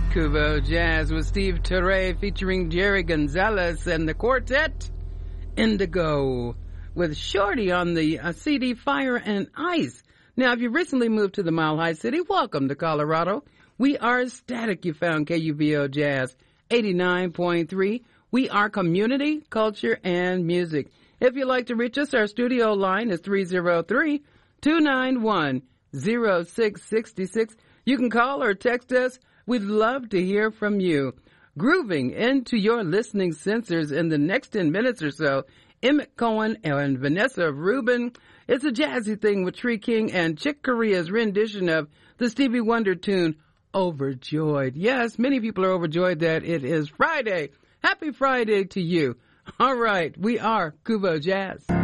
Kubo Jazz with Steve Turre featuring Jerry Gonzalez and the quartet Indigo with Shorty on the CD Fire and Ice. Now, if you recently moved to the Mile High City, welcome to Colorado. We are ecstatic you found KUBO Jazz 89.3. We are community, culture, and music. If you'd like to reach us, our studio line is 303-291-0666. You can call or text us. We'd love to hear from you. Grooving into your listening sensors in the next 10 minutes or so, Emmett Cohen and Vanessa Rubin. It's a jazzy thing with Tree King and Chick Corea's rendition of the Stevie Wonder tune, Overjoyed. Yes, many people are overjoyed that it is Friday. Happy Friday to you. All right, we are Kubo Jazz.